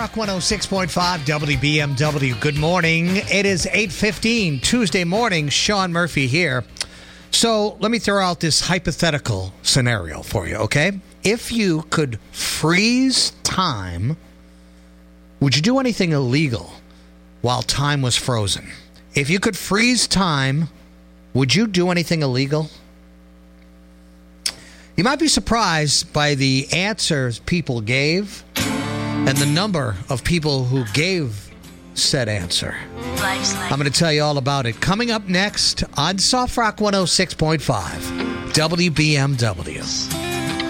Rock 106.5 WBMW. Good morning. It is 8:15 Tuesday morning. Sean Murphy here. So let me throw out this hypothetical scenario for you, okay? If you could freeze time, would you do anything illegal while time was frozen? If you could freeze time, would you do anything illegal? You might be surprised by the answers people gave and the number of people who gave said answer. I'm going to tell you all about it. Coming up next on Soft Rock 106.5 WBMW.